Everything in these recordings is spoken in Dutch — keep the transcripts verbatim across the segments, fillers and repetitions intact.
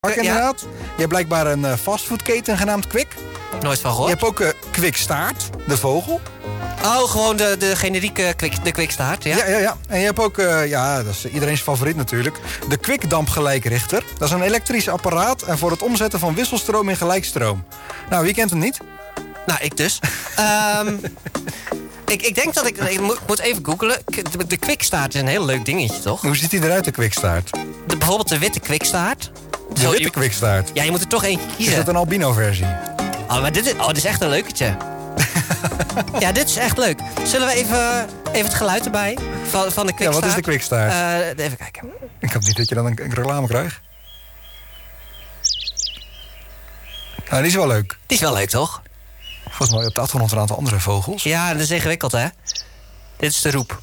inderdaad. Je hebt blijkbaar een uh, fastfoodketen genaamd Kwik. Nooit van gehoord. Je hebt ook uh, Kwikstaart, de vogel. Oh, gewoon de, de generieke kwik, de Kwikstaart, ja? Ja, ja, ja. En je hebt ook, uh, ja, dat is iedereen's favoriet natuurlijk, de kwikdampgelijkrichter. Dat is een elektrisch apparaat en voor het omzetten van wisselstroom in gelijkstroom. Nou, wie kent hem niet? Nou, ik dus. um, ik, ik denk dat ik... Ik moet, moet even googlen. De, de Kwikstaart is een heel leuk dingetje, toch? Hoe ziet hij eruit, de Kwikstaart? De, bijvoorbeeld de witte Kwikstaart. De witte Kwikstaart? Ja, je moet er toch eentje kiezen. Is dat een albino-versie? Oh, maar dit is, oh, dit is echt een leuketje. Ja, dit is echt leuk. Zullen we even, even het geluid erbij van, van de Kwikstaart? Ja, wat is de Kwikstaart? Uh, even kijken. Ik hoop niet dat je dan een, een reclame krijgt. Nou, die is wel leuk. Die is wel leuk, toch? Volgens mij op de achtergrond een aantal andere vogels. Ja, dat is ingewikkeld, hè? Dit is de roep.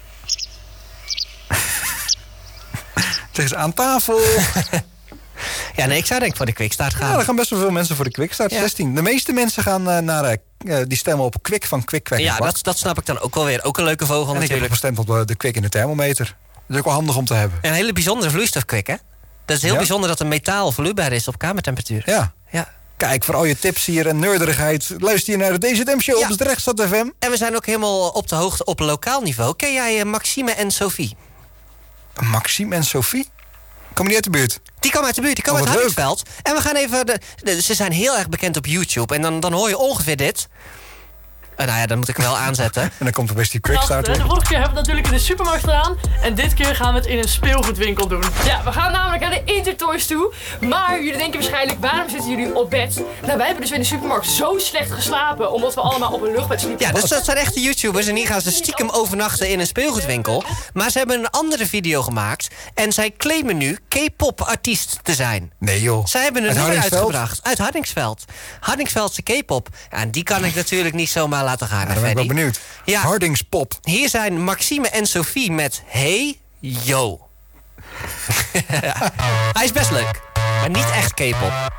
Zeg eens aan tafel. Ja, nee, ik zou denk ik voor de Kwikstaart gaan. Ja, er gaan best wel veel mensen voor de Kwikstaart. Ja. zestien. De meeste mensen gaan uh, naar uh, die stemmen op Kwik van Kwik, Kwek. Ja, dat, dat snap ik dan ook wel weer. Ook een leuke vogel en natuurlijk. ik heb gestemd op uh, de Kwik in de thermometer. Dat is ook wel handig om te hebben. Een hele bijzondere vloeistofkwik, hè? Dat is heel ja? bijzonder dat een metaal vloeibaar is op kamertemperatuur. Ja. Ja. Kijk, voor al je tips hier en nerderigheid, luister je naar de D Z M-show Ja. op de Rechtstad F M. En we zijn ook helemaal op de hoogte op lokaal niveau. Ken jij uh, Maxime en Sophie? Maxime en Sophie? Komen die uit de buurt? Die komen uit de buurt, die komen Oh, uit wat Hardingsveld. En we gaan even... De, de, ze zijn heel erg bekend op YouTube. En dan, dan hoor je ongeveer dit. Uh, nou ja, dan moet ik hem wel aanzetten. En dan komt er best die Kwikstaart De weer. vorige keer hebben we het natuurlijk in de supermarkt gedaan. En dit keer gaan we het in een speelgoedwinkel doen. Ja, we gaan namelijk naar de Intertoys toe. Maar jullie denken waarschijnlijk, waarom zitten jullie op bed? Nou, wij hebben dus in de supermarkt zo slecht geslapen. Omdat we allemaal op een luchtbed sliepen. Ja, dus dat zijn echte YouTubers. En hier gaan ze stiekem overnachten in een speelgoedwinkel. Maar ze hebben een andere video gemaakt. En zij claimen nu K-pop artiest te zijn. Nee joh. Zij hebben een Uit nummer Hardingsveld? uitgebracht. Uit Hardingsveld. Hardingsveldse K-pop. Ja, en die kan ik natuurlijk niet zomaar laten gaan. Ja, dan ben ik wel benieuwd. Ja. Hardingspop. Hier zijn Maxime en Sophie met Hey Yo. Hij is best leuk, maar niet echt K-pop.